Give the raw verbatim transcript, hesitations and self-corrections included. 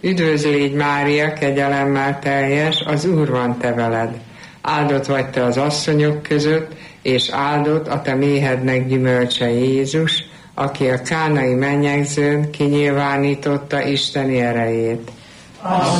Üdvözl légy Mária, kegyelemmel teljes, az Úr van te veled. Áldott vagy te az asszonyok között, és áldott a te méhednek gyümölcse Jézus, aki a kánai mennyegzőn kinyilvánította Isteni erejét.